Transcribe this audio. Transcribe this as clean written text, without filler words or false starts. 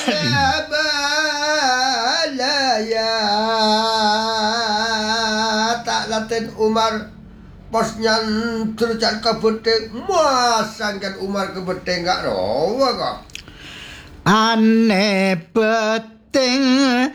ya balaya tak latin Umar pas nyantur jan kebeteng masangkan Umar kebeteng gak rawa kok ane beting